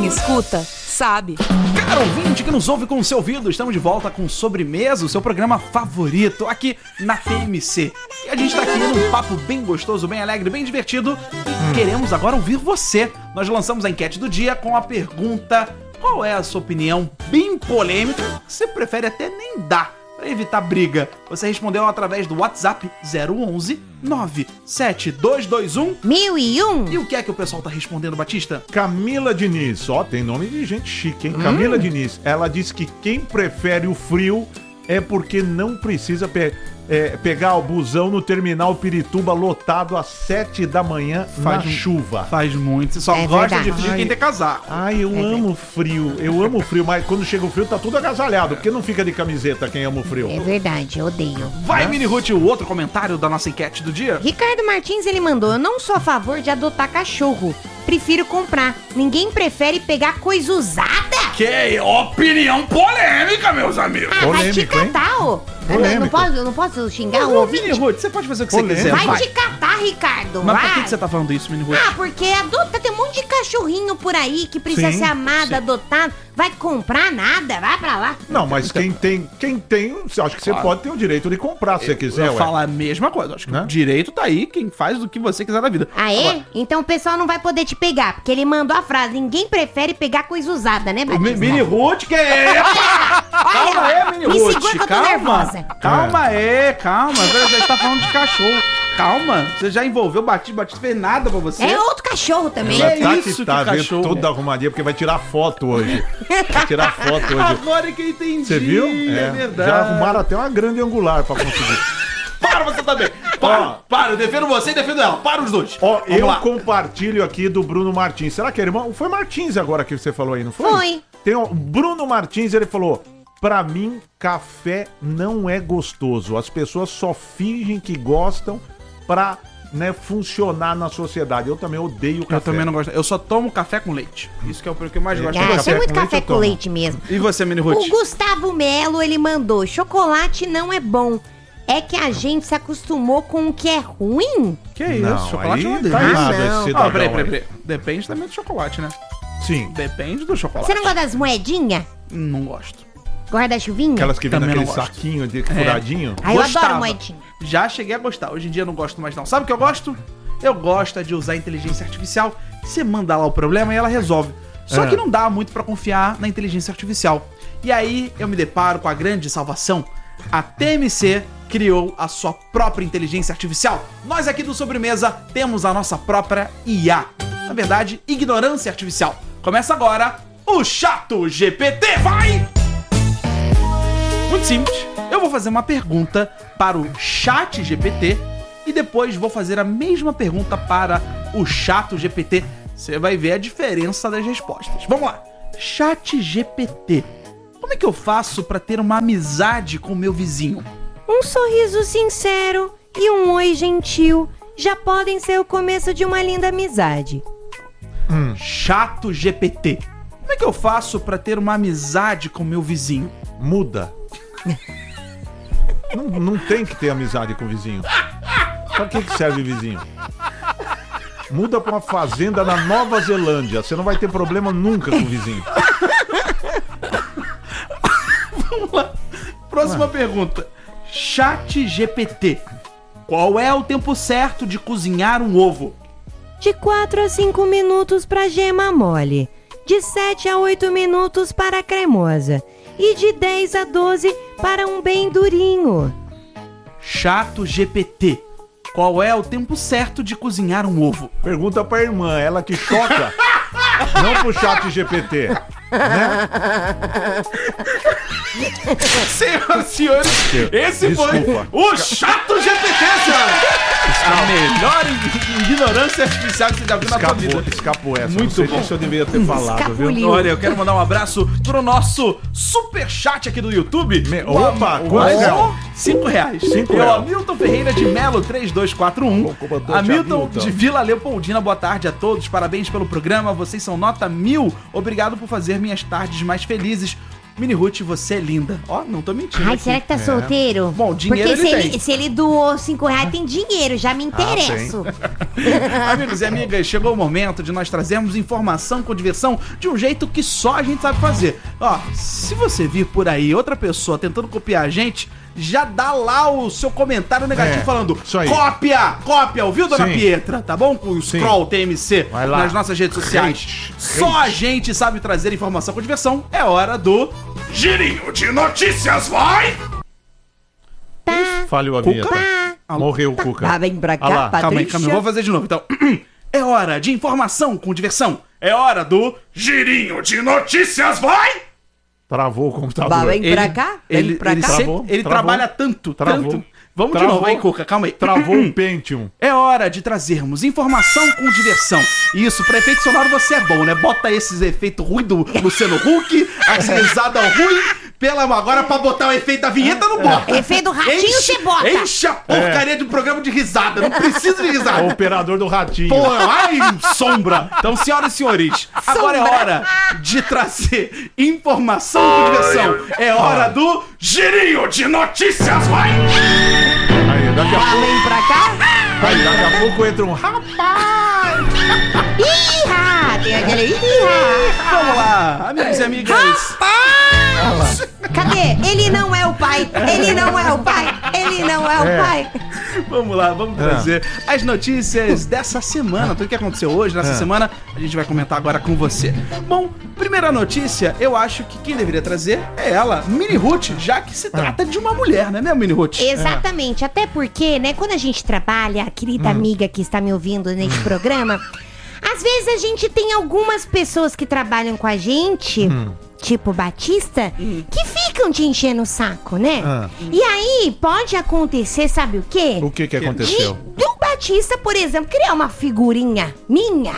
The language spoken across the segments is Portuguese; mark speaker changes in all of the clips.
Speaker 1: escuta, sabe.
Speaker 2: Caro ouvinte que nos ouve com o seu ouvido, estamos de volta com Sobremesa, o seu programa favorito aqui na TMC. E a gente tá aqui num papo bem gostoso, bem alegre, bem divertido e queremos agora ouvir você. Nós lançamos a enquete do dia com a pergunta: qual é a sua opinião bem polêmica que você prefere até nem dar para evitar briga? Você respondeu através do WhatsApp 011 97221
Speaker 3: 1001.
Speaker 2: E o que é que o pessoal tá respondendo, Batista?
Speaker 4: Camila Diniz, ó, tem nome de gente chique, hein? Camila Diniz, ela disse que quem prefere o frio é porque não precisa pegar o busão no terminal Pirituba lotado às 7 da manhã na chuva.
Speaker 2: Faz muito, você só
Speaker 3: É
Speaker 2: gosta
Speaker 3: verdade.
Speaker 2: de frio quem tem casaco.
Speaker 4: Ai, eu amo frio, mas quando chega o frio tá tudo agasalhado, porque não fica de camiseta quem ama o frio.
Speaker 3: É verdade, eu odeio.
Speaker 2: Vai, Mini Ruth, o outro comentário da nossa enquete do dia?
Speaker 3: Ricardo Martins, ele mandou: eu não sou a favor de adotar cachorro, prefiro comprar. Ninguém prefere pegar coisa usada?
Speaker 2: Que opinião polêmica, meus amigos.
Speaker 3: Vai te
Speaker 4: Polêmico, hein?
Speaker 3: catar, ô.
Speaker 4: Polêmico.
Speaker 3: Não posso xingar o
Speaker 2: Ô,
Speaker 3: ouvinte?
Speaker 2: Mini Ruth, você pode fazer o que você
Speaker 4: Polêmico.
Speaker 2: quiser,
Speaker 3: Vai te catar, Ricardo.
Speaker 2: Mas
Speaker 3: vai.
Speaker 2: por que você tá falando isso, Mini Ruth?
Speaker 3: Ah, porque adota, tem um monte de cachorrinho por aí que precisa
Speaker 4: Sim,
Speaker 3: ser amado, adotado. Vai comprar nada, vai pra lá.
Speaker 4: Não, mas quem tem, acho que você
Speaker 2: Claro.
Speaker 4: pode ter o direito de comprar se você quiser,
Speaker 2: Eu
Speaker 4: ué.
Speaker 2: falar a mesma coisa, acho que
Speaker 4: Né?
Speaker 2: o direito tá aí, quem faz o que você quiser da vida.
Speaker 3: Ah, é?
Speaker 2: Agora,
Speaker 3: Então o pessoal não vai poder te pegar, porque ele mandou a frase: ninguém prefere pegar coisa usada, né, Batista?
Speaker 2: Mini Ruth, que é? Calma aí, Mini
Speaker 3: me
Speaker 2: Ruth,
Speaker 3: segura que eu tô
Speaker 2: calma.
Speaker 3: nervosa.
Speaker 2: Calma aí, calma. Você está falando de cachorro. Calma, você já envolveu o Batista fez nada pra você.
Speaker 3: É outro cachorro também.
Speaker 4: Ela
Speaker 2: Que
Speaker 4: tá
Speaker 2: isso,
Speaker 4: que tá,
Speaker 2: que
Speaker 4: viu,
Speaker 2: cachorro.
Speaker 4: toda arrumadinha, porque vai tirar foto hoje. Vai tirar foto hoje.
Speaker 2: Agora que eu entendi.
Speaker 4: Você viu?
Speaker 2: É verdade.
Speaker 4: Já arrumaram até uma grande angular pra conseguir.
Speaker 2: Para você também. Para, eu defendo você e defendo ela. Para os dois.
Speaker 4: Ó,
Speaker 2: Vamos
Speaker 4: eu
Speaker 2: lá.
Speaker 4: compartilho aqui do Bruno Martins. Será que é irmão? Foi Martins agora que você falou aí, não foi?
Speaker 3: Foi.
Speaker 4: Tem o Bruno Martins, ele falou: pra mim, café não é gostoso. As pessoas só fingem que gostam pra, né, funcionar na sociedade. Eu também odeio café.
Speaker 2: Eu também não gosto. Eu só tomo café com leite. Isso que é o que eu mais gosto.
Speaker 3: Ah,
Speaker 4: café
Speaker 3: tem muito
Speaker 4: com leite
Speaker 3: café
Speaker 4: eu
Speaker 3: com
Speaker 4: tomo.
Speaker 3: leite mesmo.
Speaker 2: E você, Mini Ruth?
Speaker 3: O Gustavo Melo, ele mandou: chocolate não é bom. É que a gente se acostumou com o que é ruim?
Speaker 2: Que isso?
Speaker 4: Não,
Speaker 2: Chocolate é uma
Speaker 4: aí
Speaker 2: delícia.
Speaker 4: tá errado
Speaker 3: não.
Speaker 4: esse cidadão
Speaker 2: Ó, peraí.
Speaker 4: aí.
Speaker 2: Depende também do chocolate, né?
Speaker 4: Sim.
Speaker 2: Depende do chocolate.
Speaker 3: Você não gosta das moedinhas?
Speaker 2: Não gosto.
Speaker 3: Guarda-chuvinha?
Speaker 4: Aquelas que vêm
Speaker 2: Também
Speaker 4: naquele
Speaker 2: não gosto.
Speaker 4: saquinho de furadinho.
Speaker 3: Ah, eu
Speaker 2: Gostava.
Speaker 3: adoro moedinha.
Speaker 2: Já cheguei a gostar. Hoje em dia eu não gosto mais não. Sabe o que eu gosto? Eu gosto de usar a inteligência artificial. Você manda lá o problema e ela resolve. Só que não dá muito pra confiar na inteligência artificial. E aí eu me deparo com a grande salvação. A TMC criou a sua própria inteligência artificial. Nós aqui do Sobremesa temos a nossa própria IA. Na verdade, ignorância artificial. Começa agora o Chato GPT. Vai! Muito simples. Eu vou fazer uma pergunta para o Chat GPT e depois vou fazer a mesma pergunta para o Chato GPT. Você vai ver a diferença das respostas. Vamos lá. Chat GPT. Como é que eu faço para ter uma amizade com o meu vizinho?
Speaker 3: Um sorriso sincero e um oi gentil já podem ser o começo de uma linda amizade.
Speaker 2: Chato GPT. Como é que eu faço para ter uma amizade com o meu vizinho?
Speaker 4: Muda. não tem que ter amizade com o vizinho. Pra que serve vizinho? Muda pra uma fazenda na Nova Zelândia. Você não vai ter problema nunca com o vizinho.
Speaker 2: Vamos lá. Próxima pergunta. Chat GPT. Qual é o tempo certo de cozinhar um ovo?
Speaker 3: De 4 a 5 minutos para gema mole, de 7 a 8 minutos para a cremosa e de 10 a 12 para um bem durinho.
Speaker 2: Chato GPT. Qual é o tempo certo de cozinhar um ovo?
Speaker 4: Pergunta pra irmã, ela que choca. Não pro chat GPT. Né?
Speaker 2: Senhoras e senhores, esse
Speaker 4: Desculpa.
Speaker 2: foi o Chato GPT, senhora! A melhor ignorância artificial que você já viu na sua vida.
Speaker 4: Escapou essa.
Speaker 2: Muito
Speaker 4: não sei
Speaker 2: bom.
Speaker 4: nem se eu devia ter falado, viu?
Speaker 3: Escapuliu.
Speaker 2: Olha, eu quero mandar um abraço pro nosso superchat aqui do YouTube.
Speaker 4: Opa,
Speaker 2: mais
Speaker 4: quanto é?
Speaker 2: R$5.
Speaker 4: Cinco
Speaker 2: E o
Speaker 4: reais.
Speaker 2: Hamilton Ferreira de Melo 3241.
Speaker 4: Bom, comandante
Speaker 2: Hamilton
Speaker 4: Hamilton.
Speaker 2: de Vila Leopoldina, boa tarde a todos. Parabéns pelo programa. Vocês são nota 1000. Obrigado por fazer minhas tardes mais felizes. Mini Ruth, você é linda. Ó, não tô mentindo.
Speaker 3: Ai,
Speaker 2: aqui.
Speaker 3: será que tá solteiro?
Speaker 2: Bom, dinheiro
Speaker 3: porque
Speaker 2: ele tem.
Speaker 3: se ele doou R$5, tem dinheiro, já me interesso.
Speaker 2: Amigos e amigas, chegou o momento de nós trazermos informação com diversão de um jeito que só a gente sabe fazer. Ó, se você vir por aí outra pessoa tentando copiar a gente, já dá lá o seu comentário negativo falando
Speaker 4: isso aí.
Speaker 2: Cópia, ouviu, dona
Speaker 4: Sim.
Speaker 2: Pietra? Tá bom? Com o Scroll TMC
Speaker 4: Vai lá.
Speaker 2: nas nossas redes sociais. Só a gente sabe trazer informação com diversão. É hora do Girinho de Notícias, vai!
Speaker 3: Tá.
Speaker 4: Falhou a
Speaker 2: Cuca?
Speaker 4: vinheta. Morreu o Cuca.
Speaker 3: Tá, vem pra
Speaker 4: Olha lá.
Speaker 3: cá,
Speaker 2: Calma aí,
Speaker 3: Patrícia.
Speaker 2: vou fazer de novo. Então, é hora de informação com diversão. É hora do Girinho de Notícias, vai!
Speaker 4: Travou o computador.
Speaker 3: Bah, vem pra cá, vem
Speaker 2: Ele,
Speaker 3: pra
Speaker 2: ele
Speaker 3: cá.
Speaker 2: sempre-
Speaker 4: Travou,
Speaker 2: ele
Speaker 4: travou.
Speaker 2: trabalha tanto. Vamos de
Speaker 4: Travou.
Speaker 2: novo, hein, Cuca? Calma aí.
Speaker 4: Travou o Pentium.
Speaker 2: É hora de trazermos informação com diversão. Isso, pra efeito sonoro você é bom, né? Bota esses efeitos ruins do Luciano Huck, as risadas ruins. Agora pra botar o efeito da vinheta não bota.
Speaker 3: Efeito do ratinho você bota.
Speaker 2: Enche a porcaria de um programa de risada. Não precisa de
Speaker 4: É o
Speaker 2: risada.
Speaker 4: operador do ratinho.
Speaker 2: Pô, ai, sombra. Então, senhoras e senhores, agora é hora de trazer informação com diversão. É hora do Girinho de Notícias, vai!
Speaker 4: Aí, daqui a
Speaker 3: Bah,
Speaker 4: pouco,
Speaker 3: vem pra cá.
Speaker 4: daqui a pouco entra um
Speaker 3: Ih, tem aquele ih.
Speaker 2: Vamos lá, amigos e amigas.
Speaker 3: Cadê? Ele não é o pai. Ele não é o pai. Ele não é o pai.
Speaker 2: Vamos lá, vamos trazer as notícias dessa semana. Tudo que aconteceu hoje, nessa semana, a gente vai comentar agora com você. Bom, primeira notícia, eu acho que quem deveria trazer é ela, Mini Ruth, já que se trata de uma mulher, né, Mini Ruth?
Speaker 3: Exatamente, até porque, né, quando a gente trabalha, a querida amiga que está me ouvindo neste programa, às vezes a gente tem algumas pessoas que trabalham com a gente, tipo Batista, que ficam te enchendo o saco, né? E aí pode acontecer, sabe o quê?
Speaker 4: O que aconteceu?
Speaker 3: Do Batista, por exemplo, criar uma figurinha minha.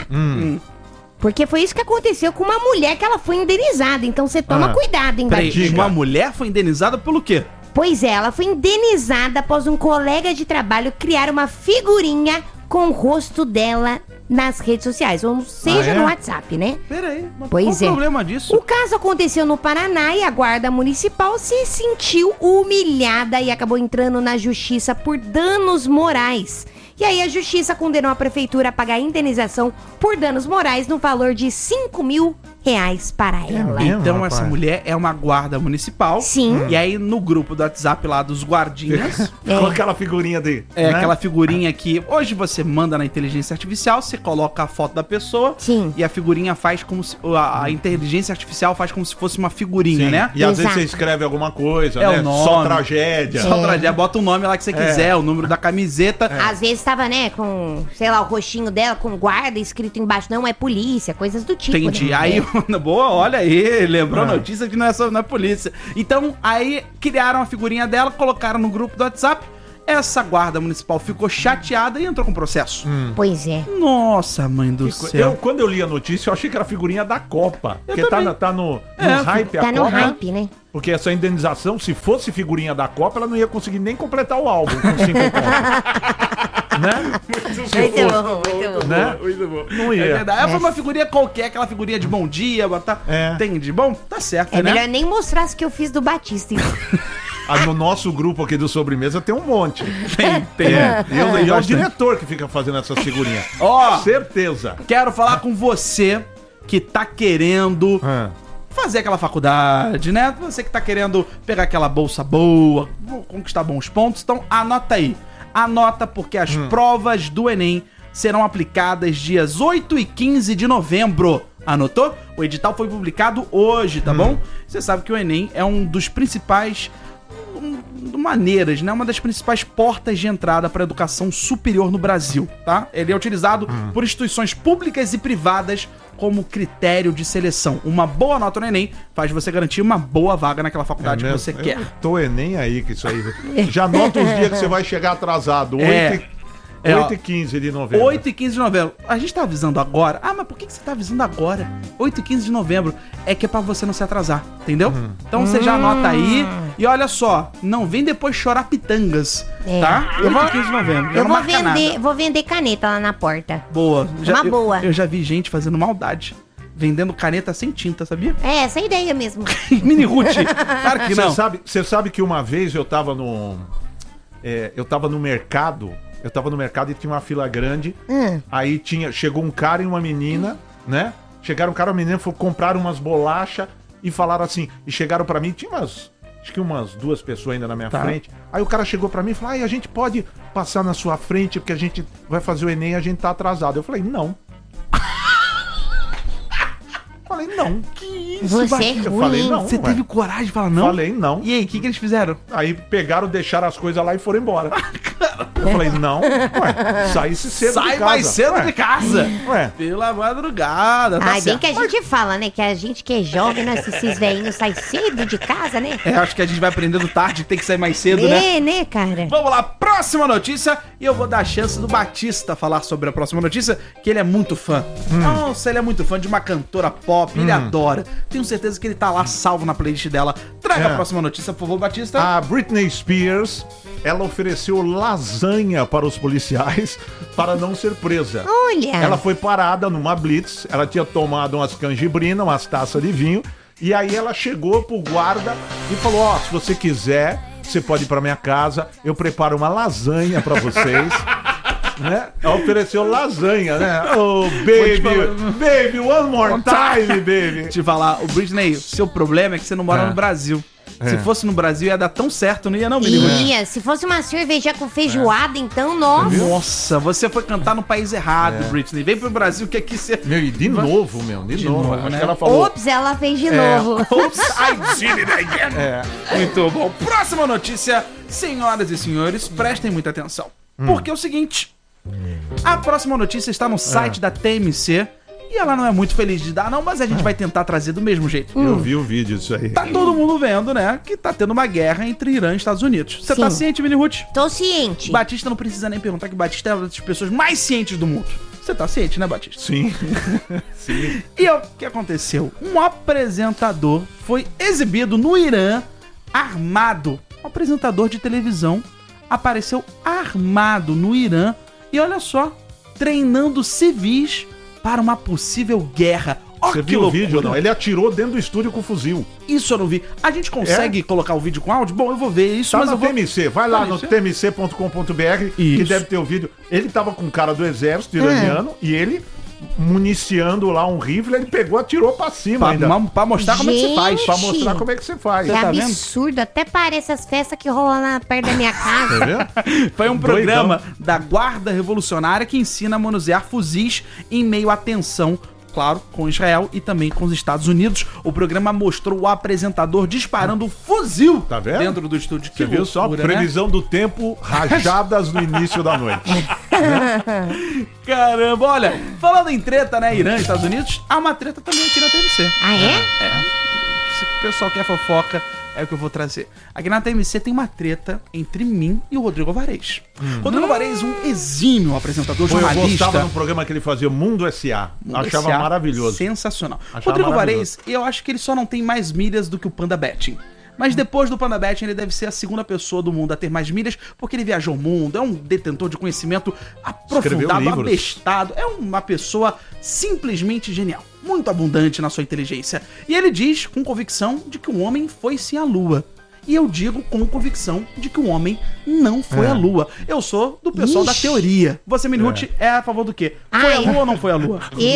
Speaker 3: Porque foi isso que aconteceu com uma mulher que ela foi indenizada. Então você toma cuidado, hein,
Speaker 2: Peraí,
Speaker 3: Batista?
Speaker 2: uma mulher foi indenizada pelo quê?
Speaker 3: Pois é, ela foi indenizada após um colega de trabalho criar uma figurinha com o rosto dela nas redes sociais, ou seja, no WhatsApp, né?
Speaker 2: Peraí, mas
Speaker 3: Pois
Speaker 2: qual
Speaker 3: é.
Speaker 2: o problema disso?
Speaker 3: O caso aconteceu no Paraná e a guarda municipal se sentiu humilhada e acabou entrando na justiça por danos morais. E aí a justiça condenou a prefeitura a pagar indenização por danos morais no valor de R$5.000 para ela.
Speaker 4: mesmo?
Speaker 2: Então
Speaker 4: rapaz.
Speaker 2: essa mulher é uma guarda municipal.
Speaker 3: Sim.
Speaker 2: E aí no grupo do WhatsApp lá dos guardinhas,
Speaker 4: Com aquela figurinha de...
Speaker 2: é
Speaker 4: né?
Speaker 2: aquela figurinha que hoje você manda na inteligência artificial, você coloca a foto da pessoa
Speaker 3: Sim.
Speaker 2: e a figurinha faz como se... A inteligência artificial faz como se fosse uma figurinha,
Speaker 4: Sim.
Speaker 2: né?
Speaker 4: E às vezes
Speaker 3: Exato.
Speaker 4: você escreve alguma coisa,
Speaker 2: É
Speaker 4: né?
Speaker 2: o nome.
Speaker 4: Só tragédia.
Speaker 2: Só tragédia, bota o nome lá que você quiser, o número da camiseta.
Speaker 3: Às vezes tava, né, com, sei lá, o rostinho dela com guarda escrito embaixo, não é polícia, coisas do tipo.
Speaker 2: Entendi.
Speaker 3: Né?
Speaker 2: Aí, boa, olha aí, lembrou a notícia que não é só na polícia. Então, aí criaram a figurinha dela, colocaram no grupo do WhatsApp. Essa guarda municipal ficou chateada e entrou com processo.
Speaker 3: Pois é.
Speaker 2: Nossa, mãe do céu.
Speaker 4: Quando eu li a notícia, eu achei que era a figurinha da Copa. Porque
Speaker 2: também.
Speaker 4: tá no
Speaker 2: É,
Speaker 4: hype a
Speaker 3: Tá no
Speaker 4: Copa.
Speaker 3: hype, né?
Speaker 4: Porque essa indenização, se fosse figurinha da Copa, ela não ia conseguir nem completar o álbum com 5 pontos. Né?
Speaker 3: Muito bom, muito bom.
Speaker 4: Né?
Speaker 2: Muito bom.
Speaker 4: Não ia.
Speaker 2: É verdade. Ela foi uma figurinha qualquer, aquela figurinha de bom dia, botar.
Speaker 4: É.
Speaker 2: Entende? Bom, tá certo,
Speaker 3: É
Speaker 2: né?
Speaker 3: melhor nem mostrar as que eu fiz do Batista. Então.
Speaker 4: No nosso grupo aqui do Sobremesa tem um monte.
Speaker 2: Tem.
Speaker 4: É. E é o
Speaker 2: Bastante.
Speaker 4: diretor que fica fazendo essas figurinhas.
Speaker 2: Ó,
Speaker 4: Certeza.
Speaker 2: quero falar com você que tá querendo fazer aquela faculdade, né? Você que tá querendo pegar aquela bolsa boa, conquistar bons pontos, então anota aí. Anota porque as provas do Enem serão aplicadas dias 8 e 15 de novembro. Anotou? O edital foi publicado hoje, tá bom? Você sabe que o Enem é um dos principais maneiras, né? Uma das principais portas de entrada para a educação superior no Brasil, tá? Ele é utilizado por instituições públicas e privadas como critério de seleção. Uma boa nota no Enem faz você garantir uma boa vaga naquela faculdade que você quer.
Speaker 4: Eu tô nem aí com isso aí. Já nota os dias que você vai chegar atrasado. 8 e 15 de novembro.
Speaker 2: 8 e 15 de novembro. A gente tá avisando agora. Ah, mas por que você tá avisando agora? 8 e 15 de novembro. É que é pra você não se atrasar, entendeu? Então você já anota aí. E olha só, não vem depois chorar pitangas, tá? 8 e 15 de novembro. Já
Speaker 3: Eu
Speaker 2: não
Speaker 3: vou
Speaker 2: marca nada.
Speaker 3: vender caneta lá na porta.
Speaker 2: Boa.
Speaker 3: Uma boa.
Speaker 2: Eu já vi gente fazendo maldade. vendendo caneta sem tinta, sabia?
Speaker 3: É, essa é a ideia mesmo.
Speaker 2: Mini Ruth. Claro que não.
Speaker 4: Você sabe que uma vez eu tava no mercado. Eu tava no mercado e tinha uma fila grande. Aí chegou um cara e uma menina, né? Chegaram um cara e uma menina, compraram umas bolachas e falaram assim. E chegaram pra mim, tinha acho que umas 2 pessoas ainda na minha frente. Aí o cara chegou pra mim e falou: a gente pode passar na sua frente porque a gente vai fazer o Enem e a gente tá atrasado. Eu falei: não. Falei: não. Que isso,
Speaker 3: Você é
Speaker 4: Eu falei: não.
Speaker 2: Você teve coragem de falar não?
Speaker 4: Falei: não.
Speaker 2: E aí, o que eles fizeram?
Speaker 4: Aí pegaram, deixaram as coisas lá e foram embora. Eu falei: não, saísse cedo de casa.
Speaker 2: Sai mais cedo de casa. Pela madrugada, tá
Speaker 3: Bem
Speaker 2: certo.
Speaker 3: que a gente fala, né? Que a gente que é jovem, né? Esses velhinhos saem cedo de casa, né?
Speaker 2: Acho que a gente vai aprendendo tarde, tem que sair mais cedo, né?
Speaker 3: Né, cara?
Speaker 2: Vamos lá, próxima notícia. E eu vou dar a chance do Batista falar sobre a próxima notícia, que ele é muito fã. Nossa, ele é muito fã de uma cantora pop, ele adora. Tenho certeza que ele tá lá salvo na playlist dela. Traga a próxima notícia, por favor, Batista.
Speaker 4: A Britney Spears, ela ofereceu lasanha para os policiais para não ser presa.
Speaker 3: Olha!
Speaker 4: Ela foi parada numa blitz, ela tinha tomado umas canjibrinas, umas taças de vinho, e aí ela chegou pro guarda e falou: se você quiser, você pode ir pra minha casa, eu preparo uma lasanha pra vocês. Né? Ela ofereceu lasanha, né? Oh, baby, one more time, baby.
Speaker 2: Te falar, o Britney, seu problema é que você não mora no Brasil. Se fosse no Brasil, ia dar tão certo, não ia não, menino?
Speaker 3: Ia, se fosse uma cerveja com feijoada, então, nossa.
Speaker 2: Nossa, você foi cantar no país errado, Britney. Vem pro Brasil que aqui você...
Speaker 4: Meu, e de novo. Acho
Speaker 2: né?
Speaker 4: que ela falou...
Speaker 3: Ops, ela fez de novo.
Speaker 2: Oops, I did it again. Muito bom. Próxima notícia, senhoras e senhores, prestem muita atenção. Porque é o seguinte, a próxima notícia está no site da TMC. E ela não é muito feliz de dar, não, mas a gente vai tentar trazer do mesmo jeito.
Speaker 4: Eu vi o vídeo disso aí.
Speaker 2: Tá todo mundo vendo, né, que tá tendo uma guerra entre Irã e Estados Unidos. Você tá ciente, Mini Ruth?
Speaker 3: Tô ciente.
Speaker 2: Batista não precisa nem perguntar, que Batista é uma das pessoas mais cientes do mundo. Você tá ciente, né, Batista?
Speaker 4: Sim. Sim.
Speaker 2: E o que aconteceu? Um apresentador foi exibido no Irã armado. Um apresentador de televisão apareceu armado no Irã e olha só, treinando civis para uma possível guerra.
Speaker 4: Você viu o vídeo ou não? Ele atirou dentro do estúdio com fuzil.
Speaker 2: Isso eu não vi. A gente consegue colocar o vídeo com áudio? Bom, eu vou ver isso, mas
Speaker 4: no
Speaker 2: eu vou...
Speaker 4: TMC. Vai lá no tmc.com.br que deve ter o vídeo. Ele tava com um cara do exército iraniano e ele, municiando lá um rifle, ele pegou, atirou pra cima ainda.
Speaker 2: Pra mostrar como é que você faz.
Speaker 4: Pra mostrar como é que você faz.
Speaker 3: Que
Speaker 2: tá
Speaker 3: absurdo. Até parece as festas que rolam perto da minha casa.
Speaker 4: Tá vendo?
Speaker 2: Foi um programa da Guarda Revolucionária que ensina a manusear fuzis em meio à tensão, claro, com Israel e também com os Estados Unidos. O programa mostrou o apresentador disparando um fuzil dentro do estúdio.
Speaker 4: Você viu só? Previsão do tempo, rajadas no início da noite.
Speaker 2: Caramba, olha, falando em treta, né, Irã e Estados Unidos, há uma treta também aqui na TMC.
Speaker 3: Ah, é?
Speaker 2: Se o pessoal quer fofoca, é o que eu vou trazer. Aqui na TMC tem uma treta entre mim e o Rodrigo Alvarez. Rodrigo Alvarez, um exímio apresentador, jornalista.
Speaker 4: Eu gostava no programa que ele fazia, Mundo S.A. Achava maravilhoso.
Speaker 2: Sensacional. Rodrigo Alvarez, eu acho que ele só não tem mais milhas do que o Panda Betting. Mas depois do Panda Betting, ele deve ser a segunda pessoa do mundo a ter mais milhas, porque ele viajou o mundo, é um detentor de conhecimento aprofundado, abestado, é uma pessoa simplesmente genial, muito abundante na sua inteligência. E ele diz com convicção de que o homem foi sim à Lua. E eu digo com convicção de que o homem não foi à Lua. Eu sou do pessoal da teoria. Você, Minute, é a favor do quê? Foi à Lua ou não foi à Lua?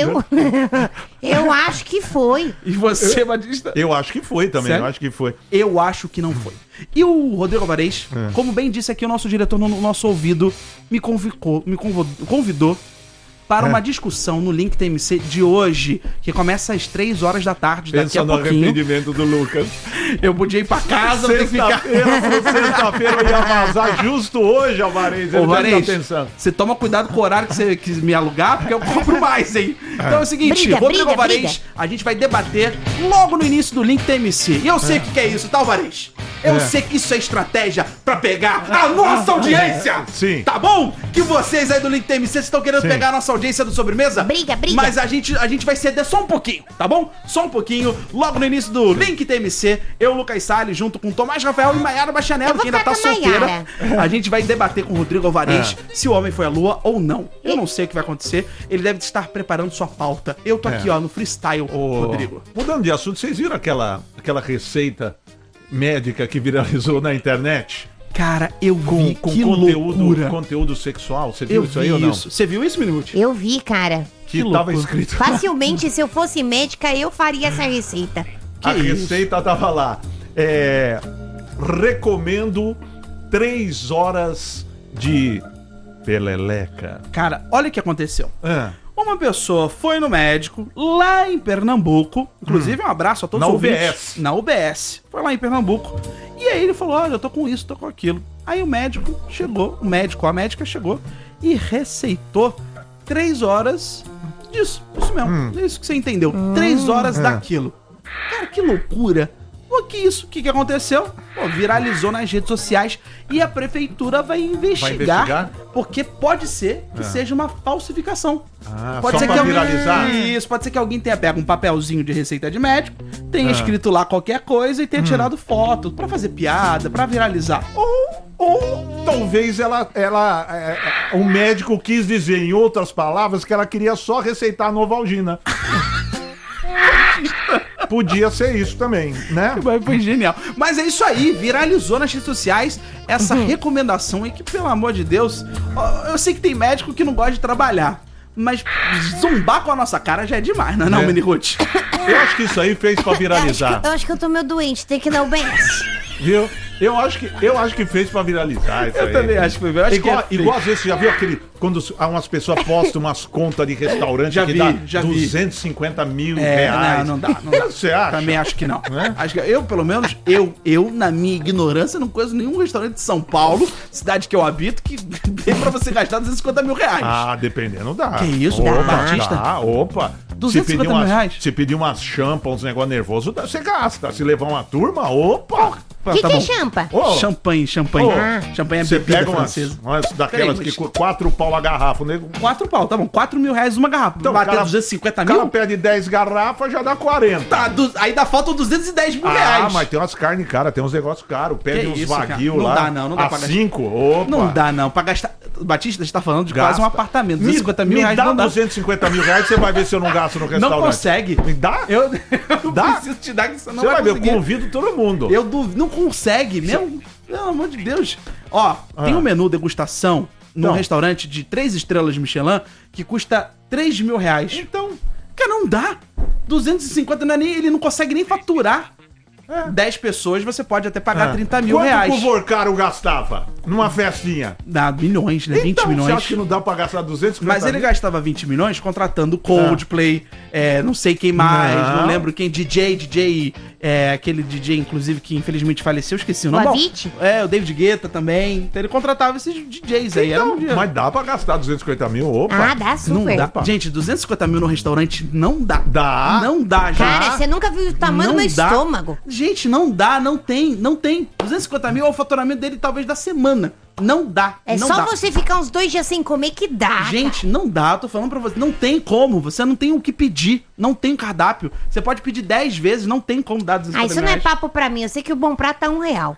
Speaker 3: Eu acho que foi.
Speaker 2: E você, Batista?
Speaker 4: Eu acho que foi também,
Speaker 2: Sério?
Speaker 4: eu acho que foi.
Speaker 2: Eu acho que não foi. E o Rodrigo Alvarez, como bem disse aqui o nosso diretor no nosso ouvido, me convidou para uma discussão no Link TMC de hoje, que começa às 3 horas da tarde, daqui a pouquinho.
Speaker 4: Pensa no arrependimento do Lucas.
Speaker 2: Eu podia ir pra casa, eu tenho que ficar...
Speaker 4: Sexta-feira eu ia vazar justo hoje, Alvarez.
Speaker 2: Ô, Alvarez, você toma cuidado com o horário que você quis me alugar, porque eu compro mais, hein? Então é o seguinte, Rodrigo Alvarez, a gente vai debater logo no início do Link TMC. E eu sei o que é isso, tá, Alvarez? Eu sei que isso é estratégia pra pegar a nossa audiência.
Speaker 4: Sim.
Speaker 2: Tá bom? Que vocês aí do Link TMC estão querendo
Speaker 4: Sim.
Speaker 2: pegar a nossa audiência do Sobremesa.
Speaker 3: Briga.
Speaker 2: Mas a gente vai ceder só um pouquinho, tá bom? Só um pouquinho. Logo no início do Link TMC, eu, Lucas Salles, junto com Tomás Rafael e Maiara Bachanello,
Speaker 3: Eu vou
Speaker 2: que ainda tá
Speaker 3: ficar com a
Speaker 2: solteira. A gente vai debater com o Rodrigo Alvarez se o homem foi à lua ou não. Eu não sei o que vai acontecer. Ele deve estar preparando sua pauta. Eu tô aqui, ó, no freestyle, Rodrigo.
Speaker 4: Mudando de assunto, vocês viram aquela receita médica que viralizou na internet?
Speaker 2: Cara, eu vi
Speaker 4: Com
Speaker 2: que loucura.
Speaker 4: conteúdo sexual? Você viu
Speaker 2: Eu
Speaker 4: isso aí
Speaker 2: vi
Speaker 4: ou não?
Speaker 2: isso. Você viu isso, Minuti?
Speaker 3: Eu vi, cara.
Speaker 4: Que
Speaker 2: Que
Speaker 4: tava
Speaker 2: loucura.
Speaker 4: escrito.
Speaker 3: Facilmente, se eu fosse médica, eu faria essa receita.
Speaker 4: A
Speaker 2: Que isso?
Speaker 4: receita tava lá. Recomendo 3 horas de peleleca.
Speaker 2: Cara, olha o que aconteceu.
Speaker 4: Ah,
Speaker 2: Uma pessoa foi no médico lá em Pernambuco. Inclusive, um abraço a todos
Speaker 4: Na
Speaker 2: os ouvintes.
Speaker 4: UBS.
Speaker 2: Na UBS. Foi lá em Pernambuco. E aí ele falou: olha, eu tô com isso, tô com aquilo. Aí o médico chegou, a médica chegou e receitou 3 horas disso. Isso mesmo. É isso que você entendeu. 3 horas daquilo. Cara, que loucura. O que isso? O que aconteceu? Pô, viralizou nas redes sociais e a prefeitura vai investigar, porque pode ser que seja uma falsificação.
Speaker 4: só pra viralizar?
Speaker 2: Isso, pode ser que alguém tenha pego um papelzinho de receita de médico, tenha escrito lá qualquer coisa e tenha tirado foto pra fazer piada, pra viralizar.
Speaker 4: Ou talvez o médico quis dizer, em outras palavras, que ela queria só receitar a Novalgina. Podia ser isso também, né?
Speaker 2: Mas foi genial. Mas é isso aí, viralizou nas redes sociais essa recomendação e que, pelo amor de Deus, eu sei que tem médico que não gosta de trabalhar, mas zombar com a nossa cara já é demais, não é,
Speaker 4: É.
Speaker 2: Mini Ruth?
Speaker 4: Eu acho que isso aí fez pra viralizar,
Speaker 3: Eu acho que eu tô meio doente, tem que ir na UBS.
Speaker 4: viu? Eu acho que fez pra viralizar isso aí.
Speaker 2: Eu também acho que foi. Eu acho
Speaker 4: Igual,
Speaker 2: que é
Speaker 4: igual às vezes, você já viu aquele... Quando umas pessoas postam umas contas de restaurante
Speaker 2: Já
Speaker 4: que
Speaker 2: vi,
Speaker 4: dá
Speaker 2: já vi.
Speaker 4: 250 mil
Speaker 2: É,
Speaker 4: reais.
Speaker 2: não dá.
Speaker 4: Você acha?
Speaker 2: Também acho que não.
Speaker 4: É?
Speaker 2: Acho que eu, pelo menos, na minha ignorância, não conheço nenhum restaurante de São Paulo, cidade que eu habito, que dê pra você gastar 250 mil reais.
Speaker 4: Ah, dependendo dá.
Speaker 2: Que isso,
Speaker 4: opa,
Speaker 2: Batista?
Speaker 4: Opa.
Speaker 2: 250 mil reais?
Speaker 4: Se pedir umas champa, uns negócios nervosos, você gasta. Se levar uma turma, opa.
Speaker 3: O que
Speaker 2: Tá
Speaker 3: é
Speaker 2: bom.
Speaker 3: champa?
Speaker 4: Ô,
Speaker 2: Champanhe.
Speaker 4: Ô,
Speaker 2: Champanhe é
Speaker 4: você
Speaker 2: bebida
Speaker 4: pega
Speaker 2: francesa.
Speaker 4: umas daquelas
Speaker 2: Peraí,
Speaker 4: que 4 pau a garrafa. O nego...
Speaker 2: 4 pau, tá bom. 4 mil reais uma garrafa.
Speaker 4: Então,
Speaker 2: Bater
Speaker 4: o cara-
Speaker 2: 250
Speaker 4: O cara
Speaker 2: mil?
Speaker 4: pede 10 garrafas, já dá 40.
Speaker 2: Tá, aí dá falta 210 mil
Speaker 4: Ah,
Speaker 2: reais.
Speaker 4: mas tem umas carnes caras, tem uns negócios caros. Pede
Speaker 2: Que
Speaker 4: uns
Speaker 2: isso, cara?
Speaker 4: vaguio
Speaker 2: Não
Speaker 4: lá.
Speaker 2: dá, não dá
Speaker 4: a
Speaker 2: pra gastar.
Speaker 4: 5, opa.
Speaker 2: Não dá, não. Pra gastar. Batista, a gente tá falando de quase
Speaker 4: Gasta.
Speaker 2: um apartamento. 250 mil
Speaker 4: me
Speaker 2: reais
Speaker 4: dá
Speaker 2: não dá.
Speaker 4: 250 mil reais, você vai ver se eu não gasto no restaurante.
Speaker 2: Não consegue.
Speaker 4: Me dá?
Speaker 2: Eu não
Speaker 4: Dá?
Speaker 2: preciso te dar que você não
Speaker 4: Você vai ver, eu
Speaker 2: conseguir.
Speaker 4: convido todo mundo.
Speaker 2: Não consegue mesmo. Pelo amor de Deus. Ó, tem um menu degustação num
Speaker 4: Então.
Speaker 2: restaurante de 3 estrelas de Michelin que custa 3 mil reais.
Speaker 4: Então,
Speaker 2: Cara, não dá. 250 não é nem, ele não consegue nem faturar. 10 pessoas, você pode até pagar 30 mil reais.
Speaker 4: Quanto o Vorcaro gastava numa festinha?
Speaker 2: Dá milhões, né? 20
Speaker 4: então,
Speaker 2: milhões.
Speaker 4: Você acha que não dá pra gastar 250
Speaker 2: Mas ele
Speaker 4: mil?
Speaker 2: gastava 20 milhões contratando Coldplay, não sei quem mais, não lembro quem, DJ, aquele DJ, inclusive, que infelizmente faleceu, esqueci o nome.
Speaker 3: O
Speaker 2: Bom,
Speaker 3: Avicii?
Speaker 2: o David Guetta também. Então ele contratava esses DJs aí. Era um dinheiro.
Speaker 4: Mas dá pra gastar 250 mil? Opa.
Speaker 3: Ah, dá
Speaker 2: Não
Speaker 3: super.
Speaker 2: dá. Gente, 250 mil no restaurante não dá.
Speaker 4: Dá?
Speaker 2: Não dá, gente.
Speaker 3: Cara, você nunca viu o tamanho do meu
Speaker 2: dá.
Speaker 3: estômago.
Speaker 2: Gente, não dá, não tem. 250 mil é o faturamento dele talvez da semana. Não dá.
Speaker 3: É
Speaker 2: não
Speaker 3: só
Speaker 2: dá.
Speaker 3: você ficar uns 2 dias sem comer que dá.
Speaker 2: Gente, não dá, tô falando pra você. Não tem como. Você não tem o que pedir. Não tem cardápio. Você pode pedir 10 vezes, não tem como dar 250
Speaker 3: Ah, isso
Speaker 2: mil
Speaker 3: não é
Speaker 2: reais.
Speaker 3: papo pra mim. Eu sei que o bom prato tá R$1.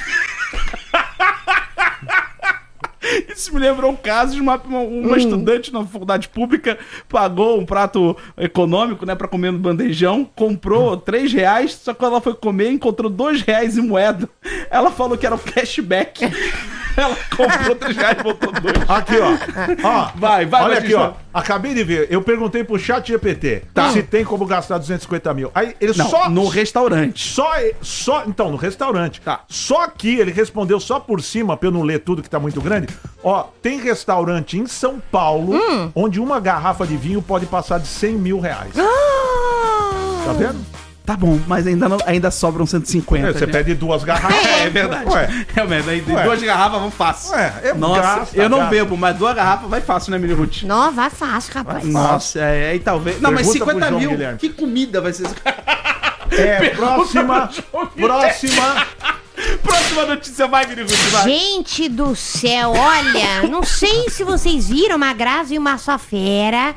Speaker 2: Isso me lembrou um caso de uma estudante na faculdade pública, pagou um prato econômico, né, pra comer no bandejão, comprou R$3, só que quando ela foi comer, encontrou R$2 em moeda. Ela falou que era o cashback. Ela comprou R$3 e botou 2.
Speaker 4: Aqui, ó.
Speaker 2: Vai,
Speaker 4: Olha aqui,
Speaker 2: Batista.
Speaker 4: ó. Acabei de ver. Eu perguntei pro chat GPT se tem como gastar 250 mil. Aí ele
Speaker 2: Não,
Speaker 4: só...
Speaker 2: no restaurante.
Speaker 4: Então, no restaurante.
Speaker 2: Tá.
Speaker 4: Só que ele respondeu só por cima, pra eu não ler tudo que tá muito grande. Ó, tem restaurante em São Paulo onde uma garrafa de vinho pode passar de 100 mil reais. Tá vendo?
Speaker 2: Tá bom, mas ainda sobram 150.
Speaker 4: Você
Speaker 2: né?
Speaker 4: pede 2 garrafas.
Speaker 2: É verdade.
Speaker 4: Ué.
Speaker 2: Realmente, aí
Speaker 4: Ué.
Speaker 2: 2 garrafas vão fácil. Nossa,
Speaker 4: gasta,
Speaker 2: eu não
Speaker 4: gasta.
Speaker 2: bebo, mas 2 garrafas vai fácil, né, Mini Ruth?
Speaker 3: Não, vai fácil, rapaz.
Speaker 2: Nossa, aí talvez. Não, mas
Speaker 4: Pergunta pro
Speaker 2: 50
Speaker 4: João
Speaker 2: mil,
Speaker 4: Guilherme.
Speaker 2: que comida vai ser?
Speaker 4: Próxima.
Speaker 2: Próxima notícia, vai, Miriguti, vai.
Speaker 3: Gente do céu, olha, não sei se vocês viram, uma Grazi e uma Safera.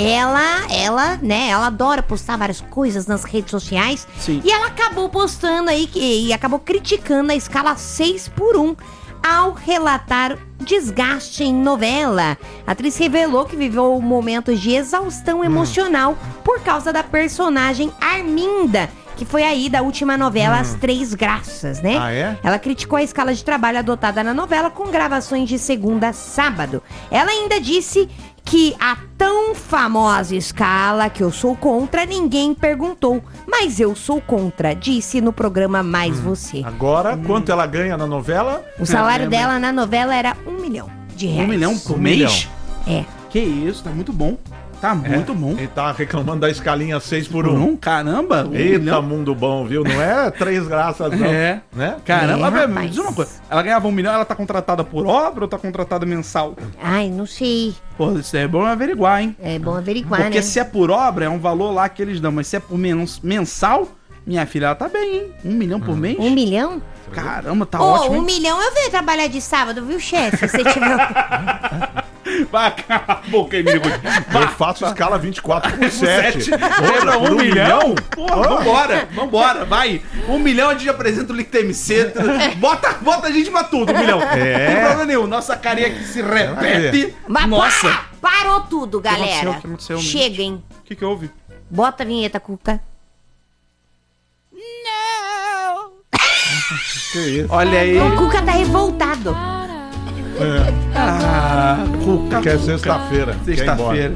Speaker 3: Ela adora postar várias coisas nas redes sociais.
Speaker 2: Sim.
Speaker 3: E ela acabou postando aí e acabou criticando a escala 6x1 ao relatar desgaste em novela. A atriz revelou que viveu momentos de exaustão emocional por causa da personagem Arminda, que foi aí da última novela As Três Graças, né?
Speaker 4: Ah, é?
Speaker 3: Ela criticou a escala de trabalho adotada na novela com gravações de segunda a sábado. Ela ainda disse que a tão famosa escala que eu sou contra, ninguém perguntou. Mas eu sou contra, disse no programa Mais Você.
Speaker 4: Agora, quanto ela ganha na novela?
Speaker 3: O salário dela na novela era R$1 milhão.
Speaker 2: 1 milhão por
Speaker 4: Um
Speaker 2: mês?
Speaker 3: É.
Speaker 2: Que isso, tá muito bom. Tá muito bom.
Speaker 4: Ele tá reclamando da escalinha 6x1.
Speaker 2: Por um, caramba. 1
Speaker 4: Eita,
Speaker 2: milhão.
Speaker 4: mundo bom, viu? Não é 3 graças, não.
Speaker 2: É.
Speaker 4: Né?
Speaker 2: Caramba,
Speaker 3: É,
Speaker 2: me
Speaker 3: rapaz.
Speaker 2: diz uma coisa. Ela ganhava 1 milhão, ela tá contratada por obra ou tá contratada mensal?
Speaker 3: Ai, não sei.
Speaker 2: Pô, isso é bom averiguar, hein?
Speaker 3: É bom averiguar,
Speaker 2: Porque
Speaker 3: né?
Speaker 2: se é por obra, é um valor lá que eles dão. Mas se é por mensal, minha filha, ela tá bem, hein? 1 milhão por mês?
Speaker 3: 1 milhão?
Speaker 2: Caramba, tá
Speaker 3: Ô,
Speaker 2: ótimo,
Speaker 3: 1
Speaker 2: hein?
Speaker 3: milhão eu venho trabalhar de sábado, viu, chefe? Se você tiver...
Speaker 2: Vai, cala a boca aí, amigo.
Speaker 4: Eu faço escala 24 por 7.
Speaker 2: Lembra,
Speaker 4: Por
Speaker 2: 1 milhão?
Speaker 4: Porra.
Speaker 2: Porra, vambora, vai. 1 milhão a gente apresenta o Link TMC. Bota a gente pra tudo, 1 milhão.
Speaker 4: É.
Speaker 2: Não tem problema nenhum. Nossa carinha que se repete.
Speaker 3: Mas
Speaker 2: Nossa.
Speaker 3: parou tudo, galera.
Speaker 2: O que aconteceu,
Speaker 3: Chega, hein?
Speaker 2: O que houve?
Speaker 3: Bota a vinheta, Cuca.
Speaker 4: Que isso?
Speaker 2: Olha aí.
Speaker 3: O Cuca tá revoltado.
Speaker 2: Cuca.
Speaker 4: Que é sexta-feira. Quer ir embora.
Speaker 2: Sexta-feira.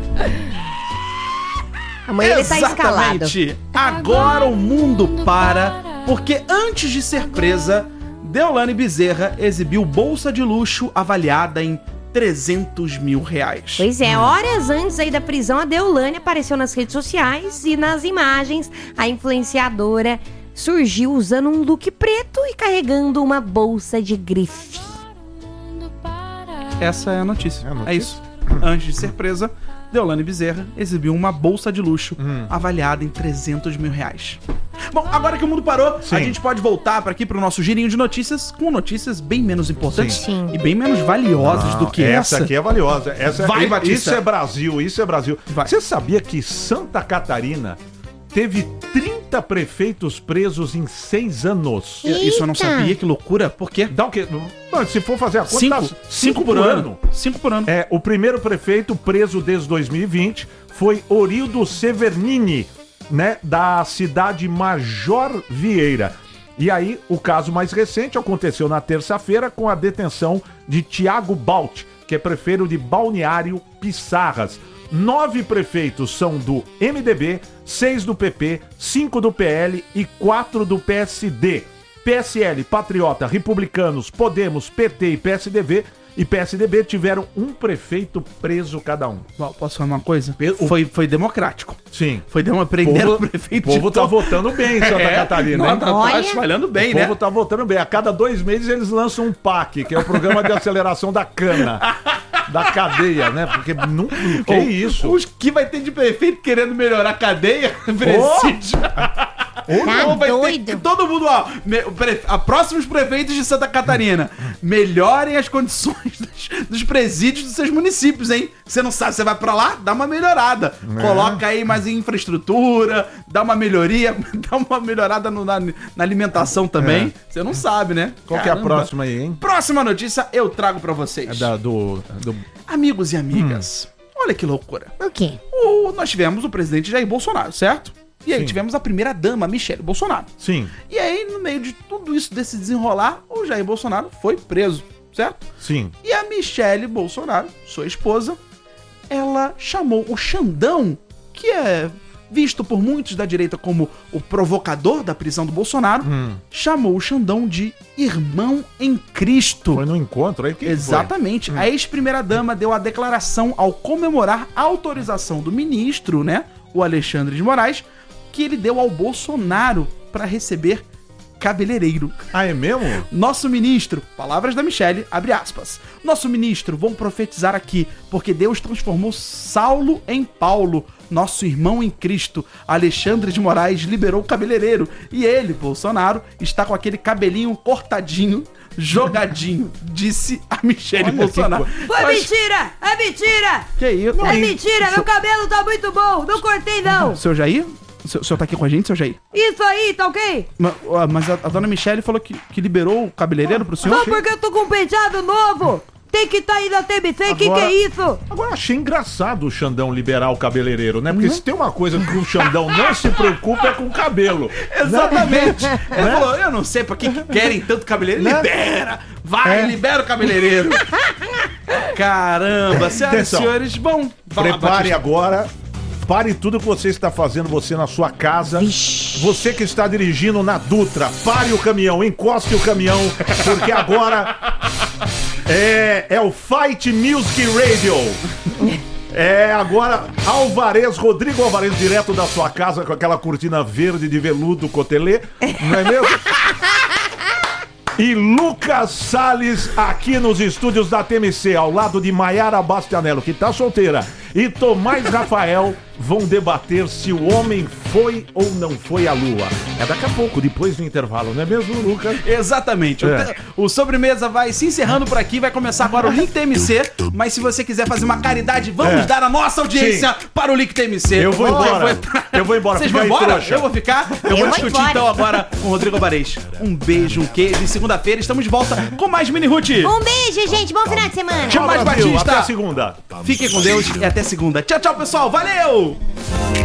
Speaker 3: Amanhã ele tá escalado.
Speaker 2: Exatamente. Agora o mundo para, porque antes de ser presa, Deolane Bezerra exibiu bolsa de luxo avaliada em R$300 mil.
Speaker 3: Pois é, horas antes aí da prisão, a Deolane apareceu nas redes sociais e nas imagens a influenciadora surgiu usando um look preto e carregando uma bolsa de grife.
Speaker 2: Essa é a notícia.
Speaker 4: É a notícia?
Speaker 2: É isso. Antes de ser presa, Deolane Bezerra exibiu uma bolsa de luxo avaliada em R$300 mil. Bom, agora que o mundo parou,
Speaker 4: Sim.
Speaker 2: a gente pode voltar para aqui pro nosso girinho de notícias com notícias bem menos importantes
Speaker 3: Sim.
Speaker 2: e bem menos valiosas do que
Speaker 4: essa
Speaker 2: essa.
Speaker 4: aqui é valiosa. Essa
Speaker 2: Vai,
Speaker 4: isso
Speaker 2: Batista.
Speaker 4: é Brasil, isso é Brasil.
Speaker 2: Vai.
Speaker 4: Você sabia que Santa Catarina teve 30 prefeitos presos em 6 anos?
Speaker 2: Isso eu não
Speaker 3: Eita.
Speaker 2: sabia, que loucura. Por quê?
Speaker 4: Dá o quê? Mano, se for fazer a conta, dá
Speaker 2: 5 por ano. 5 por ano.
Speaker 4: É, o primeiro prefeito preso desde 2020 foi Orildo Severnini, né, da cidade Major Vieira. E aí, o caso mais recente aconteceu na terça-feira com a detenção de Tiago Balt, que é prefeito de Balneário Pissarras. 9 prefeitos são do MDB, 6 do PP, 5 do PL e 4 do PSD. PSL, Patriota, Republicanos, Podemos, PT e PSDB tiveram um prefeito preso cada um.
Speaker 2: Bom, posso falar uma coisa?
Speaker 4: O-
Speaker 2: Foi democrático.
Speaker 4: Sim.
Speaker 2: Foi prender o prefeito
Speaker 4: O povo tá votando bem em Santa Catarina, hein?
Speaker 2: Tá
Speaker 3: Olha.
Speaker 2: espalhando bem,
Speaker 4: O
Speaker 2: né?
Speaker 4: povo tá votando bem. A cada 2 meses eles lançam um PAC, que é o Programa de Aceleração da Cana. Da cadeia, né? Porque não. Que isso?
Speaker 2: Os que vai ter de prefeito querendo melhorar a cadeia, presídio.
Speaker 3: Tá
Speaker 2: Ou vai ter
Speaker 3: doido?
Speaker 2: que todo mundo, ó, próximos prefeitos de Santa Catarina, melhorem as condições dos presídios dos seus municípios, hein? Você não sabe, você vai pra lá, dá uma melhorada. Coloca aí mais infraestrutura, dá uma melhoria, dá uma melhorada na alimentação também. Você não sabe, né?
Speaker 4: Qual que é a
Speaker 2: Caramba.
Speaker 4: próxima aí, hein?
Speaker 2: Próxima notícia eu trago pra vocês.
Speaker 4: É do.
Speaker 2: Amigos e amigas, olha que loucura.
Speaker 3: O quê?
Speaker 2: Nós tivemos o presidente Jair Bolsonaro, certo? E aí
Speaker 4: Sim.
Speaker 2: tivemos a primeira dama, Michele Bolsonaro.
Speaker 4: Sim,
Speaker 2: E aí, no meio de tudo isso, desse desenrolar, o Jair Bolsonaro foi preso, certo?
Speaker 4: sim.
Speaker 2: E a Michele Bolsonaro, sua esposa, ela chamou o Xandão, que é visto por muitos da direita como o provocador da prisão do Bolsonaro, chamou o Xandão de irmão em Cristo.
Speaker 4: Foi no encontro aí? Que
Speaker 2: Exatamente. A ex-primeira-dama deu a declaração ao comemorar a autorização do ministro, né, o Alexandre de Moraes, que ele deu ao Bolsonaro para receber cabeleireiro.
Speaker 4: Ah, é mesmo?
Speaker 2: Nosso ministro, palavras da Michelle, abre aspas. Nosso ministro, vou profetizar aqui, porque Deus transformou Saulo em Paulo. Nosso irmão em Cristo, Alexandre de Moraes, liberou o cabeleireiro. E ele, Bolsonaro, está com aquele cabelinho cortadinho, jogadinho, disse a Michelle
Speaker 4: Olha
Speaker 2: Bolsonaro.
Speaker 3: Foi mentira! É mentira!
Speaker 2: Que isso?
Speaker 3: É mentira! Meu cabelo tá muito bom! Não cortei, não!
Speaker 2: Seu Jair? O senhor tá aqui com a gente, seu Jair?
Speaker 3: Isso aí, tá ok?
Speaker 2: Mas a dona Michelle falou que liberou o cabeleireiro pro senhor?
Speaker 3: Só porque eu tô com um penteado novo! Tem que tá aí na TBC, que é isso?
Speaker 4: Agora, achei engraçado o Xandão liberar o cabeleireiro, né? Porque se tem uma coisa que o Xandão não se preocupa é com o cabelo.
Speaker 2: Exatamente. Ele falou, eu não sei pra que querem tanto cabeleireiro.
Speaker 4: Né?
Speaker 2: Libera! Vai, libera o cabeleireiro. Caramba, senhoras e
Speaker 4: Atenção.
Speaker 2: senhores, bom. vai lá,
Speaker 4: Prepare
Speaker 2: Batista.
Speaker 4: agora. Pare tudo que você está fazendo, você na sua casa. Você que está dirigindo na Dutra, pare o caminhão, encoste o caminhão, porque agora é o Fight Music Radio. É agora Rodrigo Alvarez, direto da sua casa com aquela cortina verde de veludo cotelê, não é mesmo? E Lucas Salles aqui nos estúdios da TMC, ao lado de Maiara Bastianello, que tá solteira, e Tomás Rafael vão debater se o homem foi ou não foi à Lua. É daqui a pouco, depois do intervalo, não é mesmo, Lucas?
Speaker 2: Exatamente.
Speaker 4: É.
Speaker 2: O Sobremesa vai se encerrando por aqui, vai começar agora o Link TMC, mas se você quiser fazer uma caridade, vamos dar a nossa audiência para o Link TMC.
Speaker 4: Eu vou embora. Eu vou embora.
Speaker 2: Vocês
Speaker 4: Fica
Speaker 2: vão
Speaker 4: aí,
Speaker 2: embora?
Speaker 4: trouxa.
Speaker 2: Eu vou ficar. Eu vou discutir
Speaker 3: embora.
Speaker 2: então agora com o Rodrigo Alvarez. Um beijo, um queijo. E segunda-feira estamos de volta com mais Mini Root.
Speaker 3: Um beijo, gente. Bom final de semana.
Speaker 2: Tchau, mais
Speaker 4: Brasil,
Speaker 2: Batista.
Speaker 4: até a segunda.
Speaker 2: Fiquem com Deus e até segunda. Tchau, tchau, pessoal. Valeu!